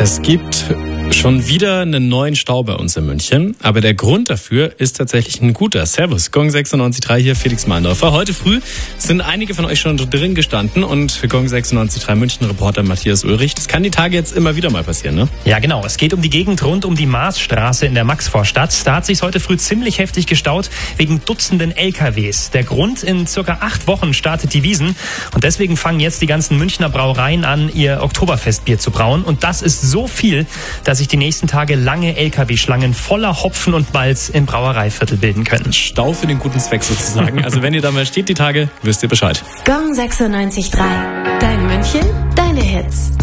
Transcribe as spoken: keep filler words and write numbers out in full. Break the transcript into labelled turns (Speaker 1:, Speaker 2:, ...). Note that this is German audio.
Speaker 1: Es gibt schon wieder einen neuen Stau bei uns in München, aber der Grund dafür ist tatsächlich ein guter. Servus, Gong sechsundneunzig Komma drei hier, Felix Meindorfer. Heute früh sind einige von euch schon drin gestanden und Gong sechsundneunzig Komma drei München-Reporter Matthias Ulrich. Das kann die Tage jetzt immer wieder mal passieren, ne?
Speaker 2: Ja, genau. Es geht um die Gegend rund um die Maasstraße in der Maxvorstadt. Da hat sich heute früh ziemlich heftig gestaut wegen Dutzenden L K Ws. Der Grund: in circa acht Wochen startet die Wiesn und deswegen fangen jetzt die ganzen Münchner Brauereien an, ihr Oktoberfestbier zu brauen. Und das ist so viel, dass sich die nächsten Tage lange L K W-Schlangen voller Hopfen und Malz im Brauereiviertel bilden können.
Speaker 1: Stau für den guten Zweck sozusagen. Also wenn ihr da mal steht die Tage, wisst ihr Bescheid.
Speaker 3: Gong sechsundneunzig Komma drei. Dein München, deine Hits.